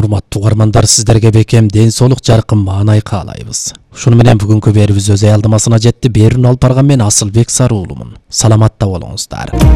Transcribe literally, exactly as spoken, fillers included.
урматтуу угармандар, сиздерге бекем ден соолук, жаркын маанай каалайбыз. Ушуну менен бүгүнкү берүүбүз өз аялдамасына жетти. Берүүнү алып барган мен Асылбек Сарыуулумун. Саламатта болуңуздар.